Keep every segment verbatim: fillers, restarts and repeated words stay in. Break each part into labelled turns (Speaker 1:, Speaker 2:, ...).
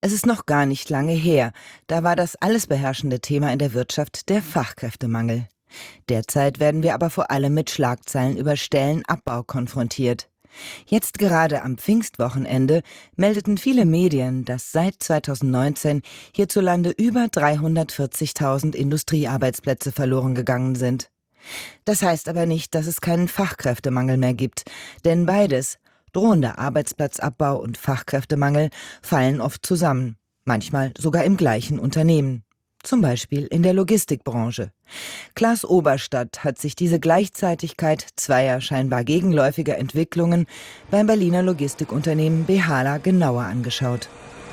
Speaker 1: Es ist noch gar nicht lange her, da war das alles beherrschende Thema in der Wirtschaft der Fachkräftemangel. Derzeit werden wir aber vor allem mit Schlagzeilen über Stellenabbau konfrontiert. Jetzt gerade am Pfingstwochenende meldeten viele Medien, dass seit zweitausendneunzehn hierzulande über dreihundertvierzigtausend Industriearbeitsplätze verloren gegangen sind. Das heißt aber nicht, dass es keinen Fachkräftemangel mehr gibt, denn beides, drohender Arbeitsplatzabbau und Fachkräftemangel, fallen oft zusammen, manchmal sogar im gleichen Unternehmen. Zum Beispiel in der Logistikbranche. Klaas Oberstadt hat sich diese Gleichzeitigkeit zweier scheinbar gegenläufiger Entwicklungen beim Berliner Logistikunternehmen Behala genauer angeschaut.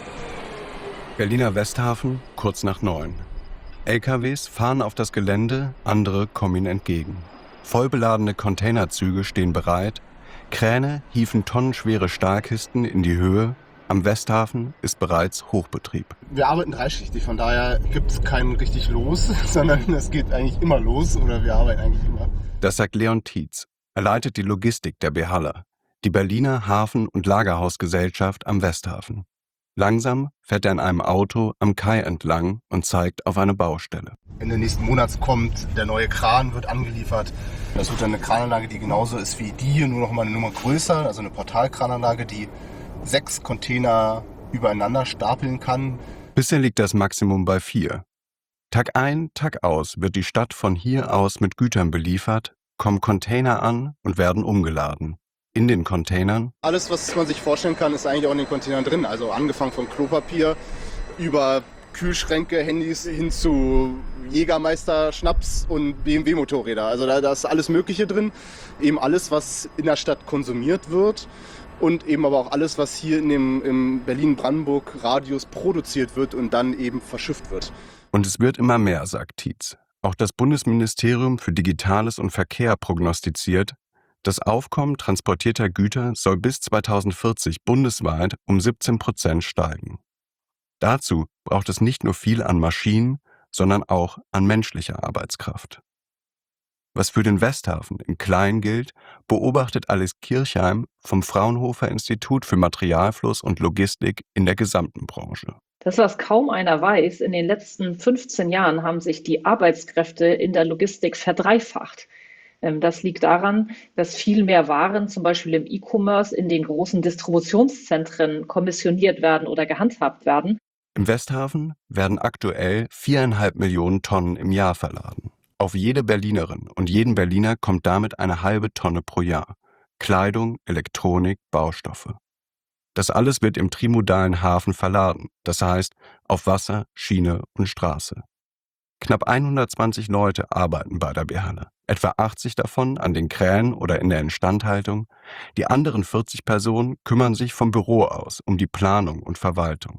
Speaker 2: Berliner Westhafen, kurz nach neun. L K Ws fahren auf das Gelände, andere kommen ihnen entgegen. Vollbeladene Containerzüge stehen bereit, Kräne hieven tonnenschwere Stahlkisten in die Höhe. Am Westhafen ist bereits Hochbetrieb.
Speaker 3: Wir arbeiten dreischichtig, von daher gibt es kein richtig Los, sondern es geht eigentlich immer los oder wir arbeiten eigentlich immer.
Speaker 2: Das sagt Leon Tietz. Er leitet die Logistik der Behala, die Berliner Hafen- und Lagerhausgesellschaft am Westhafen. Langsam fährt er in einem Auto am Kai entlang und zeigt auf eine Baustelle.
Speaker 3: Ende nächsten Monats kommt der neue Kran, wird angeliefert. Das wird dann eine Krananlage, die genauso ist wie die hier, nur noch mal eine Nummer größer, also eine Portalkrananlage, die sechs Container übereinander stapeln kann.
Speaker 2: Bisher liegt das Maximum bei vier. Tag ein, Tag aus wird die Stadt von hier aus mit Gütern beliefert, kommen Container an und werden umgeladen. In den Containern?
Speaker 3: Alles, was man sich vorstellen kann, ist eigentlich auch in den Containern drin. Also angefangen von Klopapier über Kühlschränke, Handys hin zu Jägermeister, Schnaps und B M W-Motorräder. Also da, da ist alles Mögliche drin. Eben alles, was in der Stadt konsumiert wird. Und eben aber auch alles, was hier in dem im Berlin-Brandenburg-Radius produziert wird und dann eben verschifft wird.
Speaker 2: Und es wird immer mehr, sagt Tietz. Auch das Bundesministerium für Digitales und Verkehr prognostiziert, das Aufkommen transportierter Güter soll bis zweitausendvierzig bundesweit um siebzehn Prozent steigen. Dazu braucht es nicht nur viel an Maschinen, sondern auch an menschlicher Arbeitskraft. Was für den Westhafen in klein gilt, beobachtet Alice Kirchheim vom Fraunhofer Institut für Materialfluss und Logistik in der gesamten Branche.
Speaker 4: Das, was kaum einer weiß, in den letzten fünfzehn Jahren haben sich die Arbeitskräfte in der Logistik verdreifacht. Das liegt daran, dass viel mehr Waren, zum Beispiel im E-Commerce, in den großen Distributionszentren kommissioniert werden oder gehandhabt werden.
Speaker 2: Im Westhafen werden aktuell viereinhalb Millionen Tonnen im Jahr verladen. Auf jede Berlinerin und jeden Berliner kommt damit eine halbe Tonne pro Jahr. Kleidung, Elektronik, Baustoffe. Das alles wird im trimodalen Hafen verladen, das heißt auf Wasser, Schiene und Straße. Knapp hundertzwanzig Leute arbeiten bei der Behala, etwa achtzig davon an den Kränen oder in der Instandhaltung. Die anderen vierzig Personen kümmern sich vom Büro aus um die Planung und Verwaltung.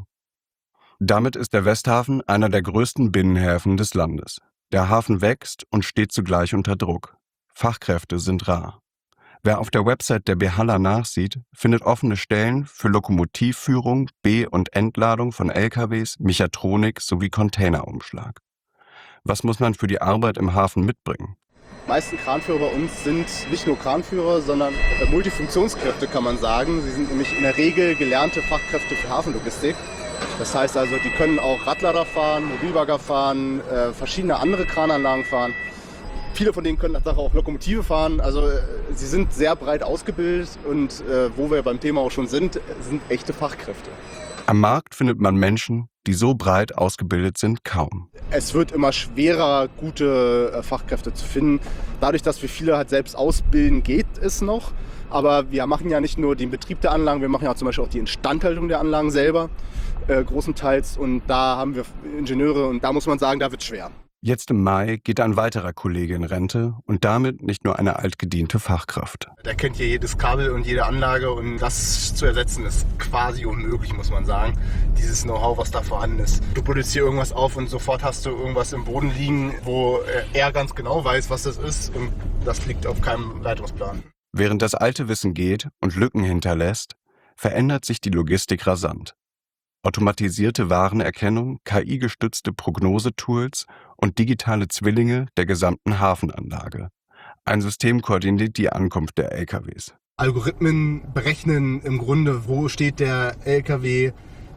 Speaker 2: Damit ist der Westhafen einer der größten Binnenhäfen des Landes. Der Hafen wächst und steht zugleich unter Druck. Fachkräfte sind rar. Wer auf der Website der Behala nachsieht, findet offene Stellen für Lokomotivführung, Be- und Entladung von L K Ws, Mechatronik sowie Containerumschlag. Was muss man für die Arbeit im Hafen mitbringen?
Speaker 3: Die meisten Kranführer bei uns sind nicht nur Kranführer, sondern Multifunktionskräfte, kann man sagen. Sie sind nämlich in der Regel gelernte Fachkräfte für Hafenlogistik. Das heißt also, die können auch Radlader fahren, Mobilbagger fahren, äh, verschiedene andere Krananlagen fahren. Viele von denen können tatsächlich auch Lokomotive fahren. Also äh, sie sind sehr breit ausgebildet und äh, wo wir beim Thema auch schon sind, sind echte Fachkräfte.
Speaker 2: Am Markt findet man Menschen, die so breit ausgebildet sind, kaum.
Speaker 3: Es wird immer schwerer, gute äh, Fachkräfte zu finden. Dadurch, dass wir viele halt selbst ausbilden, geht es noch. Aber wir machen ja nicht nur den Betrieb der Anlagen, wir machen ja zum Beispiel auch die Instandhaltung der Anlagen selber, äh, großenteils. Und da haben wir Ingenieure und da muss man sagen, da wird es schwer.
Speaker 2: Jetzt im Mai geht ein weiterer Kollege in Rente und damit nicht nur eine altgediente Fachkraft.
Speaker 3: Der kennt hier jedes Kabel und jede Anlage und das zu ersetzen ist quasi unmöglich, muss man sagen. Dieses Know-how, was da vorhanden ist. Du buddelst hier irgendwas auf und sofort hast du irgendwas im Boden liegen, wo er ganz genau weiß, was das ist und das liegt auf keinem Leitungsplan.
Speaker 2: Während das alte Wissen geht und Lücken hinterlässt, verändert sich die Logistik rasant. Automatisierte Warenerkennung, K I-gestützte Prognosetools und digitale Zwillinge der gesamten Hafenanlage. Ein System koordiniert die Ankunft der L K Ws.
Speaker 3: Algorithmen berechnen im Grunde, wo steht der L K W,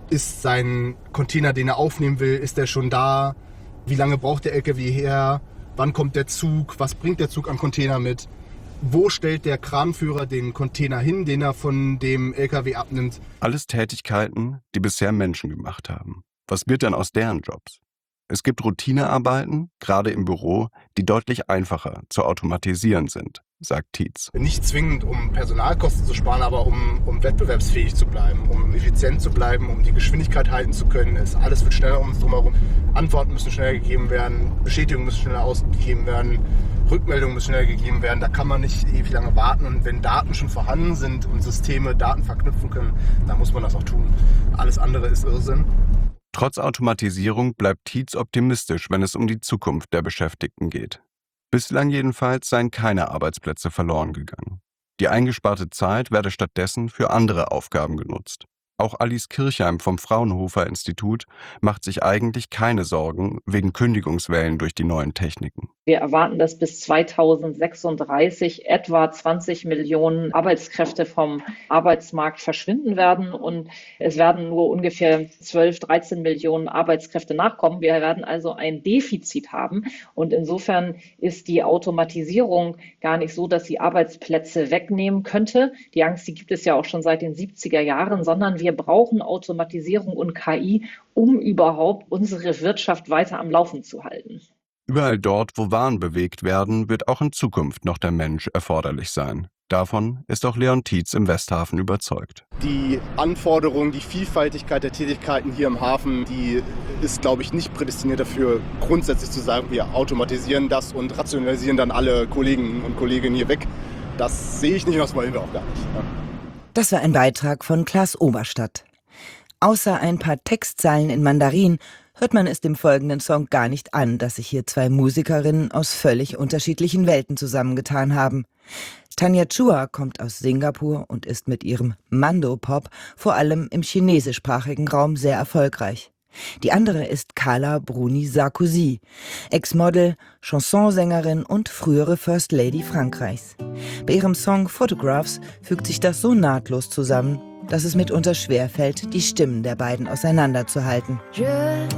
Speaker 3: Ist sein Container, den er aufnehmen will, ist der schon da? Wie lange braucht der L K W her? Wann kommt der Zug? Was bringt der Zug an Container mit? Wo stellt der Kranführer den Container hin, den er von dem L K W abnimmt?
Speaker 2: Alles Tätigkeiten, die bisher Menschen gemacht haben. Was wird denn aus deren Jobs? Es gibt Routinearbeiten, gerade im Büro, die deutlich einfacher zu automatisieren sind, sagt Tietz.
Speaker 3: Nicht zwingend, um Personalkosten zu sparen, aber um, um wettbewerbsfähig zu bleiben, um effizient zu bleiben, um die Geschwindigkeit halten zu können. Es, alles wird schneller um uns drumherum. Antworten müssen schneller gegeben werden, Bestätigungen müssen schneller ausgegeben werden, Rückmeldungen müssen schneller gegeben werden. Da kann man nicht ewig lange warten. Und wenn Daten schon vorhanden sind und Systeme Daten verknüpfen können, dann muss man das auch tun. Alles andere ist Irrsinn.
Speaker 2: Trotz Automatisierung bleibt Tietz optimistisch, wenn es um die Zukunft der Beschäftigten geht. Bislang jedenfalls seien keine Arbeitsplätze verloren gegangen. Die eingesparte Zeit werde stattdessen für andere Aufgaben genutzt. Auch Alice Kirchheim vom Fraunhofer Institut macht sich eigentlich keine Sorgen wegen Kündigungswellen durch die neuen Techniken.
Speaker 4: Wir erwarten, dass bis zweitausendsechsunddreißig etwa zwanzig Millionen Arbeitskräfte vom Arbeitsmarkt verschwinden werden und es werden nur ungefähr zwölf, dreizehn Millionen Arbeitskräfte nachkommen. Wir werden also ein Defizit haben und insofern ist die Automatisierung gar nicht so, dass sie Arbeitsplätze wegnehmen könnte. Die Angst, die gibt es ja auch schon seit den siebziger Jahren, sondern wir Wir brauchen Automatisierung und K I, um überhaupt unsere Wirtschaft weiter am Laufen zu halten.
Speaker 2: Überall dort, wo Waren bewegt werden, wird auch in Zukunft noch der Mensch erforderlich sein. Davon ist auch Leon Tietz im Westhafen überzeugt.
Speaker 3: Die Anforderungen, die Vielfaltigkeit der Tätigkeiten hier im Hafen, die ist, glaube ich, nicht prädestiniert dafür, grundsätzlich zu sagen, wir automatisieren das und rationalisieren dann alle Kollegen und Kolleginnen hier weg. Das sehe ich nicht und das wollen wir auch gar nicht. Ja.
Speaker 1: Das war ein Beitrag von Klaas Oberstadt. Außer ein paar Textzeilen in Mandarin hört man es dem folgenden Song gar nicht an, dass sich hier zwei Musikerinnen aus völlig unterschiedlichen Welten zusammengetan haben. Tanya Chua kommt aus Singapur und ist mit ihrem Mando-Pop vor allem im chinesischsprachigen Raum sehr erfolgreich. Die andere ist Carla Bruni Sarkozy, Ex-Model, Chansonsängerin und frühere First Lady Frankreichs. Bei ihrem Song Photographs fügt sich das so nahtlos zusammen, dass es mitunter schwerfällt, die Stimmen der beiden auseinanderzuhalten.
Speaker 5: Je